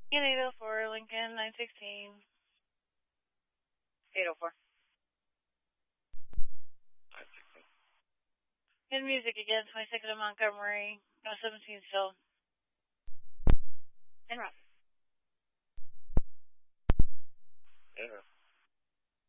In 804, Lincoln 916. 804. 916. In music again, 22nd of Montgomery, 17 still.